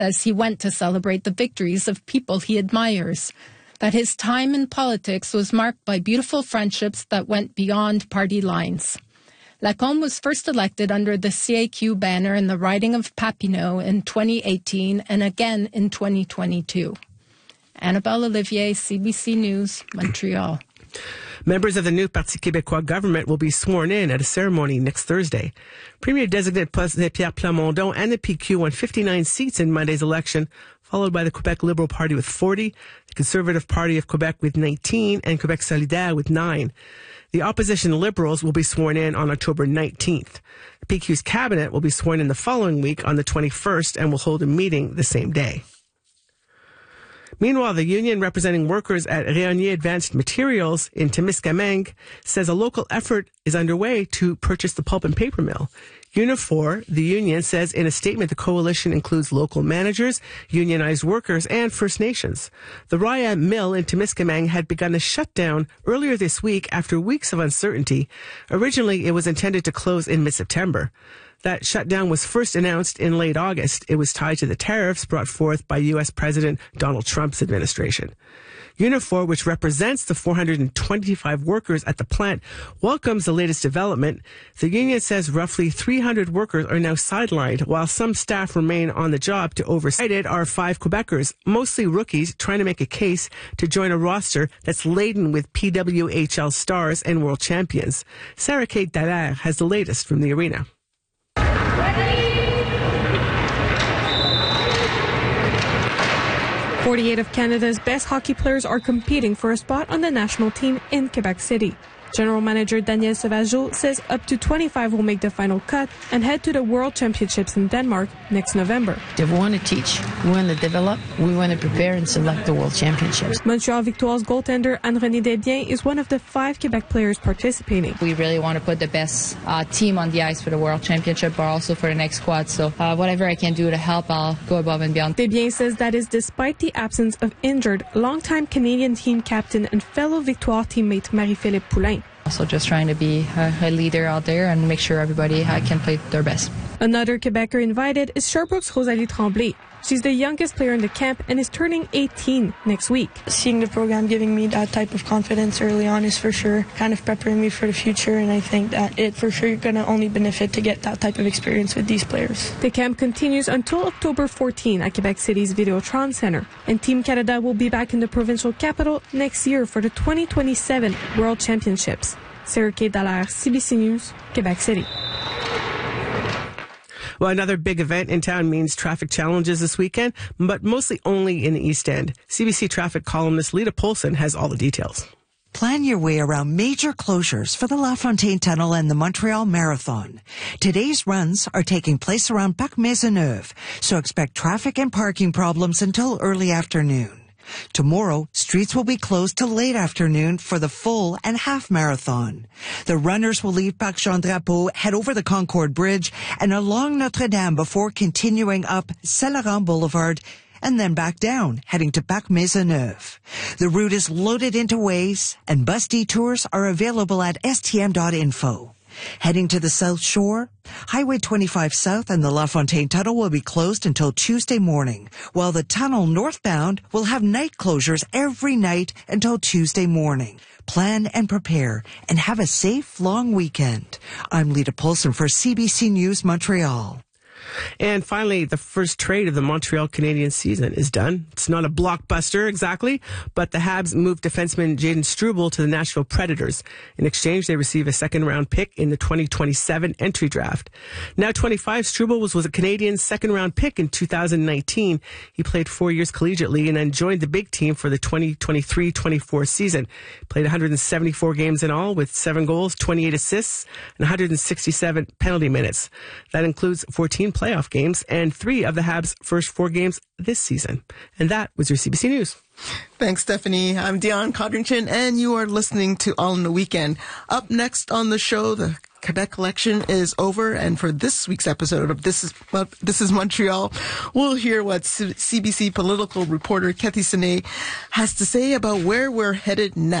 as he went to celebrate the victories of people he admires. That his time in politics was marked by beautiful friendships that went beyond party lines. Lacombe was first elected under the CAQ banner in the riding of Papineau in 2018 and again in 2022. Annabelle Olivier, CBC News, Montreal. Members of the new Parti Québécois government will be sworn in at a ceremony next Thursday. Premier-designate Pierre Plamondon and the PQ won 59 seats in Monday's election, followed by the Quebec Liberal Party with 40, the Conservative Party of Quebec with 19, and Quebec Solidaire with 9. The opposition Liberals will be sworn in on October 19th. The PQ's cabinet will be sworn in the following week on the 21st and will hold a meeting the same day. Meanwhile, the union representing workers at Rayonier Advanced Materials in Témiscamingue says a local effort is underway to purchase the pulp and paper mill. Unifor, the union, says in a statement the coalition includes local managers, unionized workers, and First Nations. The Raya mill in Témiscamingue had begun a shutdown earlier this week after weeks of uncertainty. Originally, it was intended to close in mid-September. That shutdown was first announced in late August. It was tied to the tariffs brought forth by U.S. President Donald Trump's administration. Unifor, which represents the 425 workers at the plant, welcomes the latest development. The union says roughly 300 workers are now sidelined, while some staff remain on the job to oversight it are 5 Quebecers, mostly rookies, trying to make a case to join a roster that's laden with PWHL stars and world champions. Sarah Kate Dallaire has the latest from the arena. 48 of Canada's best hockey players are competing for a spot on the national team in Quebec City. General Manager Daniel Sauvageau says up to 25 will make the final cut and head to the World Championships in Denmark next November. We want to teach, we want to develop, we want to prepare and select the World Championships. Montreal Victoire's goaltender Anne-Renée Desbiens is one of the 5 Quebec players participating. We really want to put the best team on the ice for the World Championship, but also for the next squad. So whatever I can do to help, I'll go above and beyond. Desbiens says that is despite the absence of injured, longtime Canadian team captain and fellow Victoire teammate Marie-Philippe Poulin. Also just trying to be a leader out there and make sure everybody can play their best. Another Quebecer invited is Sherbrooke's Rosalie Tremblay. She's the youngest player in the camp and is turning 18 next week. Seeing the program giving me that type of confidence early on is for sure kind of preparing me for the future, and I think that it for sure going to only benefit to get that type of experience with these players. The camp continues until October 14 at Quebec City's Videotron Center, and Team Canada will be back in the provincial capital next year for the 2027 World Championships. Sarah Kate Dallaire, CBC News, Quebec City. Well, another big event in town means traffic challenges this weekend, but mostly only in the East End. CBC traffic columnist Lita Polson has all the details. Plan your way around major closures for the La Fontaine Tunnel and the Montreal Marathon. Today's runs are taking place around Parc Maisonneuve, so expect traffic and parking problems until early afternoon. Tomorrow, streets will be closed till late afternoon for the full and half marathon. The runners will leave Parc Jean Drapeau, head over the Concorde Bridge, and along Notre Dame before continuing up Saint-Laurent Boulevard, and then back down, heading to Parc Maisonneuve. The route is loaded into ways, and bus detours are available at stm.info. Heading to the South Shore, Highway 25 South and the La Fontaine Tunnel will be closed until Tuesday morning, while the tunnel northbound will have night closures every night until Tuesday morning. Plan and prepare, and have a safe, long weekend. I'm Lita Polson for CBC News Montreal. And finally, the first trade of the Montreal Canadiens season is done. It's not a blockbuster exactly, but the Habs moved defenseman Jayden Struble to the Nashville Predators. In exchange, they receive a second-round pick in the 2027 entry draft. Now 25, Struble was a Canadiens' second-round pick in 2019. He played 4 years collegiately and then joined the big team for the 2023-24 season. Played 174 games in all with 7 goals, 28 assists, and 167 penalty minutes. That includes 14 playoff games and 3 of the Habs' first 4 games this season. And that was your CBC News. Thanks, Stephanie. I'm Dion Codrington, and you are listening to All in the Weekend. Up next on the show, the Quebec election is over, and for this week's episode of This is Montreal, we'll hear what CBC political reporter Cathy Senet has to say about where we're headed next.